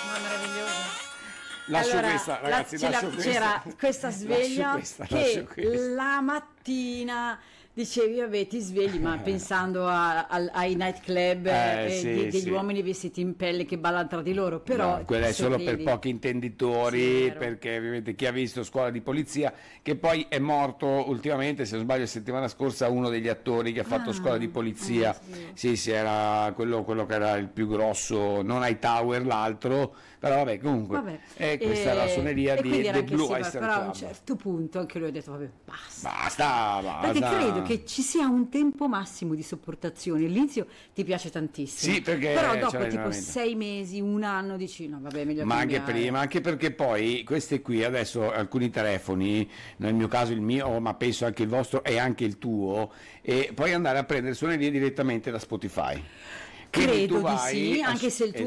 Ma meraviglioso. Lascio Allora, questa, ragazzi, c'era questa sveglia lascio che questa. la mattina dicevi, vabbè, ti svegli, ma pensando ai nightclub Sì, degli sì. uomini vestiti in pelle che ballano tra di loro, però No, quella è solo per sorridi. pochi Sì, intenditori, vero. perché ovviamente chi ha visto Scuola di Polizia, che poi è morto ultimamente, se non sbaglio, settimana scorsa, uno degli attori che ha fatto Scuola di Non lo Polizia, sapevo. sì, era quello che era il più grosso, non Hightower l'altro, però vabbè, comunque, Vabbè, questa è la suoneria e di quindi era The anche Blue sì, Oyster però a un Club. certo punto anche lui ha detto, vabbè, basta. Basta, Perché basta. credo che ci sia un tempo massimo di sopportazione. All'inizio ti piace tantissimo, Sì, perché però ce dopo l'hai tipo nella mente. 6 mesi, un anno dici no, vabbè, meglio Ma anche cambiare. prima, anche perché poi queste qui adesso alcuni telefoni, nel mio caso il mio, ma penso anche il vostro e anche il tuo, e puoi andare a prendere suonerie direttamente da Spotify. Quindi tu Credo di vai sì, anche se il tuo